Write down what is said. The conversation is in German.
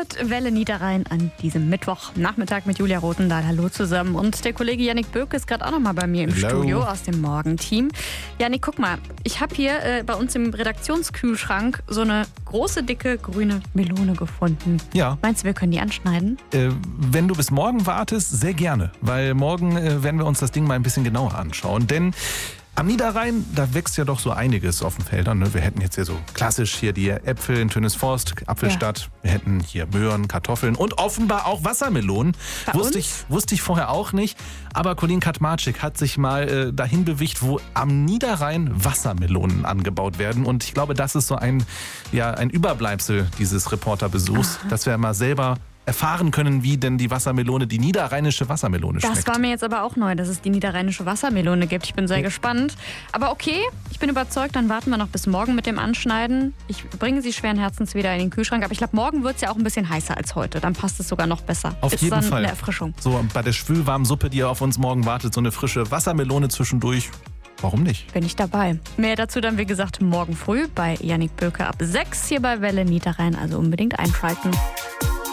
hört Welle Niederrhein an diesem Mittwochnachmittag mit Julia Rosendahl. Hallo zusammen. Und der Kollege Yannick Böck ist gerade auch noch mal bei mir im Studio aus dem Morgenteam. Yannick, guck mal, ich habe hier bei uns im Redaktionskühlschrank so eine große, dicke, grüne Melone gefunden. Ja. Meinst du, wir können die anschneiden? Wenn du bis morgen wartest, sehr gerne. Weil morgen werden wir uns das Ding mal ein bisschen genauer anschauen. Denn am Niederrhein, da wächst ja doch so einiges auf den Feldern. Ne? Wir hätten jetzt hier so klassisch hier die Äpfel in Tönisforst, Apfelstadt. Ja. Wir hätten hier Möhren, Kartoffeln und offenbar auch Wassermelonen. Wusste ich vorher auch nicht. Aber Colin Katmarczyk hat sich mal dahin bewegt, wo am Niederrhein Wassermelonen angebaut werden. Und ich glaube, das ist so ein Überbleibsel dieses Reporterbesuchs, dass wir mal selber erfahren können, wie denn die Wassermelone, die niederrheinische Wassermelone schmeckt. Das war mir jetzt aber auch neu, dass es die niederrheinische Wassermelone gibt. Ich bin sehr gespannt. Aber okay, ich bin überzeugt, dann warten wir noch bis morgen mit dem Anschneiden. Ich bringe sie schweren Herzens wieder in den Kühlschrank. Aber ich glaube, morgen wird es ja auch ein bisschen heißer als heute. Dann passt es sogar noch besser. Auf jeden Fall. Eine Erfrischung. So bei der schwülwarmen Suppe, die auf uns morgen wartet, so eine frische Wassermelone zwischendurch. Warum nicht? Bin ich dabei. Mehr dazu dann, wie gesagt, morgen früh bei Yannick Böck ab 6 hier bei Welle Niederrhein. Also unbedingt einschalten.